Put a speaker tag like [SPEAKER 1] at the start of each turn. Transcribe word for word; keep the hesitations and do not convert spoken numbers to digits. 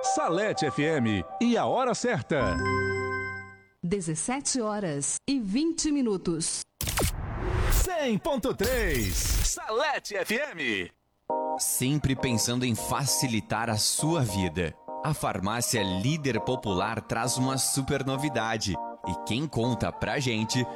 [SPEAKER 1] Salete F M e a hora certa.
[SPEAKER 2] dezessete horas e vinte minutos.
[SPEAKER 1] cem ponto três Salete F M.
[SPEAKER 3] Sempre pensando em facilitar a sua vida. A farmácia Líder Popular traz uma super novidade. E quem conta pra gente